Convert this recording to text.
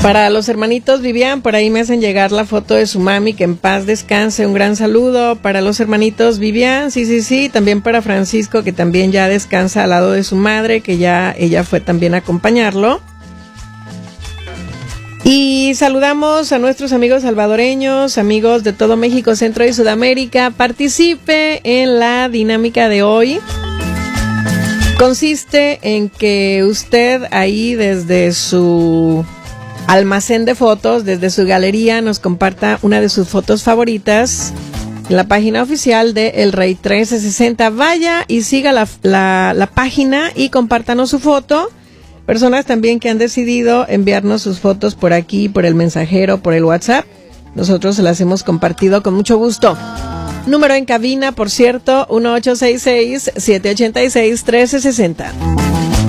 Para los hermanitos Vivian, por ahí me hacen llegar la foto de su mami, que en paz descanse, un gran saludo. Para los hermanitos Vivian, sí, también para Francisco, que también ya descansa al lado de su madre, que ya ella fue también a acompañarlo. Y saludamos a nuestros amigos salvadoreños, amigos de todo México, Centro y Sudamérica. Participe en la dinámica de hoy. Consiste en que usted ahí desde su almacén de fotos, desde su galería, nos comparta una de sus fotos favoritas en la página oficial de El Rey 1360. Vaya y siga la página y compártanos su foto. Personas también que han decidido enviarnos sus fotos por aquí, por el mensajero, por el WhatsApp, nosotros se las hemos compartido con mucho gusto. Número en cabina, por cierto, 1866-786-1360.